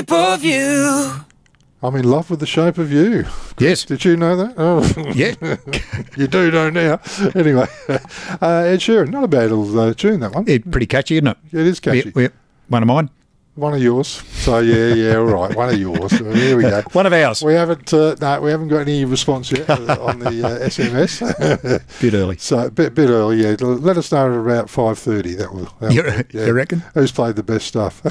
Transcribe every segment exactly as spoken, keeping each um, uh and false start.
shape of you. I'm in love with the shape of you. Yes. Did you know that? Oh. Yeah. You do know now. Anyway, uh, Ed Sheeran, not a bad little uh, tune, that one. It's pretty catchy, isn't it? It is catchy. Yeah, yeah. One of mine. One of yours. So, yeah, yeah, all right. One of yours. So, here we go. One of ours. We haven't uh, no, we haven't got any response yet on the uh, S M S. Bit early. So a bit, bit early, yeah. Let us know at about five thirty. That will. That You, will yeah. you reckon? Who's played the best stuff?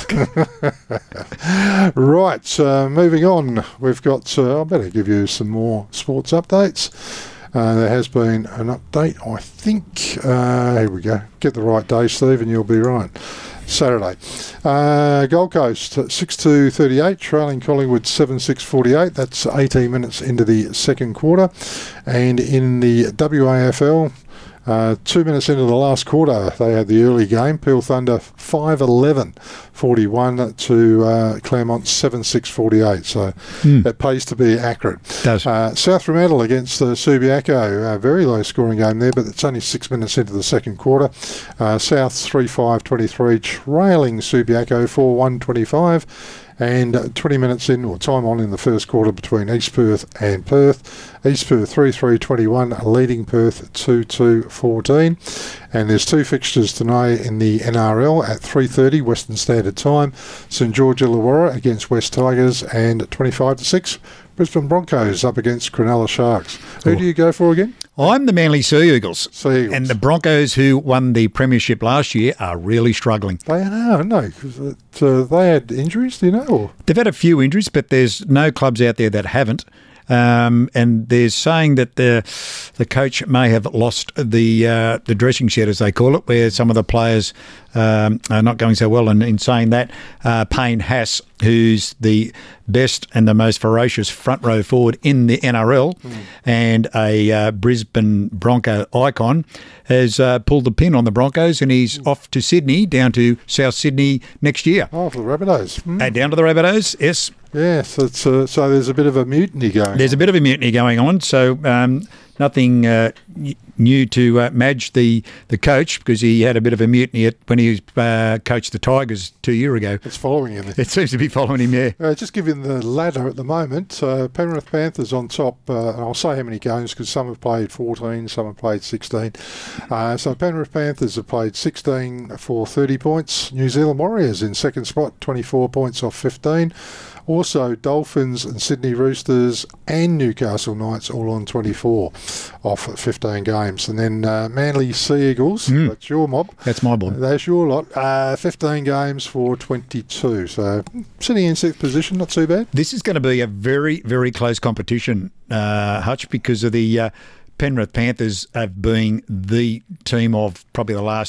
Right, uh, moving on. We've got. Uh, I better give you some more sports updates. Uh, there has been an update, I think. Uh, here we go. Get the right day, Steve, and you'll be right. Saturday. Uh, Gold Coast, six two thirty-eight, trailing Collingwood seven six forty-eight. That's eighteen minutes into the second quarter. And in the W A F L, uh, two minutes into the last quarter, they had the early game. Peel Thunder five eleven forty-one to uh, Claremont seven six forty-eight. So mm. it pays to be accurate. Does. Uh, South Fremantle against uh, Subiaco, a very low scoring game there, but it's only six minutes into the second quarter. Uh, South three five twenty-three, trailing Subiaco four one twenty-five. And twenty minutes in, or time on in the first quarter between East Perth and Perth. East Perth three three twenty-one, leading Perth two two fourteen. And there's two fixtures tonight in the N R L at three thirty Western Standard Time. St George Illawarra against West Tigers, and twenty-five to six Brisbane Broncos up against Cronulla Sharks. Who oh. do you go for again? I'm the Manly Sea Eagles. Sea Eagles. And the Broncos, who won the premiership last year, are really struggling. They are, aren't they? 'Cause uh, they had injuries, do you know? Or? They've had a few injuries, but there's no clubs out there that haven't. Um, and there's saying that the the coach may have lost the uh, the dressing shed, as they call it, where some of the players um, are not going so well. And in saying that, uh, Payne Haas, who's the best and the most ferocious front row forward in the N R L mm. and a uh, Brisbane Bronco icon, has uh, pulled the pin on the Broncos, and he's mm. off to Sydney, down to South Sydney next year. Oh, for the Rabbitohs. Mm. Uh, down to the Rabbitohs, yes. Yes, it's, uh, so there's a bit of a mutiny going There's on. a bit of a mutiny going on, so um, nothing uh, new to uh, Madge, the, the coach, because he had a bit of a mutiny at, when he uh, coached the Tigers two years ago. It's following him. It seems to be following him, yeah. Uh, just giving the ladder at the moment, uh, Penrith Panthers on top, uh, and I'll say how many games because some have played fourteen, some have played sixteen. Uh, so Penrith Panthers have played sixteen for thirty points. New Zealand Warriors in second spot, twenty-four points off fifteen. Also, Dolphins and Sydney Roosters and Newcastle Knights all on twenty-four off fifteen games. And then uh, Manly Sea Eagles, mm. that's your mob. That's my mob. That's your lot. Uh, fifteen games for twenty-two. So sitting in sixth position, not too bad. This is going to be a very, very close competition, uh, Hutch, because of the uh, Penrith Panthers have been the team of probably the last